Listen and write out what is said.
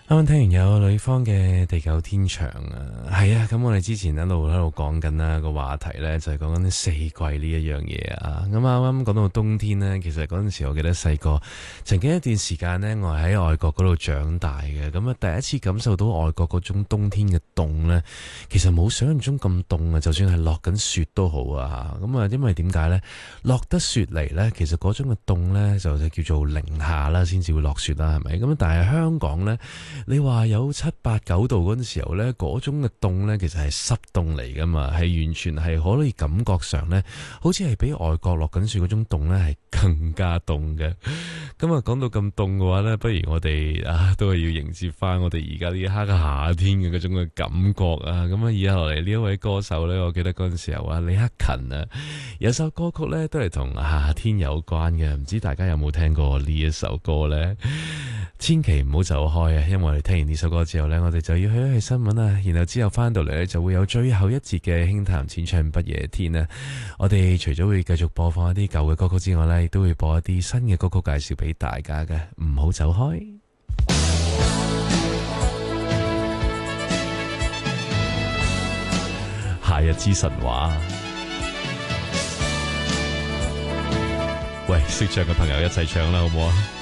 啱啱聽完有呂方嘅地久天長啊，係啊，咁我哋之前一路喺度講緊啦個話題呢，就係講緊四季呢一樣嘢啊。咁啱啱講到冬天呢，其實嗰陣時我記得細個曾經一段時間呢，我喺外國嗰度長大嘅，咁啊第一次感受到外國嗰種冬天嘅凍呢，其實冇想象中咁凍啊，就算係落緊雪都好啊。咁啊，因為點解呢？落得雪嚟呢，其實嗰種嘅凍呢，就叫做零下啦，先至會落雪啦，係咪？咁但係香港呢。你話有7、8、9度嗰陣時候呢，嗰種嘅凍呢，其實係濕凍嚟噶嘛，係完全係可以感覺上呢，好似係比外國落緊雪嗰種凍呢係更加凍嘅。咁啊，講到咁凍嘅話呢，不如我哋都係要迎接翻我哋而家呢一刻嘅夏天嘅嗰種嘅感覺啊。咁啊，以下落嚟呢一位歌手呢，我記得嗰陣時候啊，李克勤啊，有首歌曲呢都係同夏天有關嘅，唔知大家有冇聽過呢一首歌呢？千祈唔好走開啊！因為我哋聽完呢首歌之後呢，我哋就要去一去新聞啊，然後之後翻到嚟呢，就會有最後一節嘅輕談淺唱不夜天啊！我哋除咗會繼續播放一啲舊嘅歌曲之外呢，亦都會播一啲新嘅歌曲介紹俾大家嘅，唔好走開。夏日之神話，喂，識唱嘅朋友一齊唱啦，好唔好啊？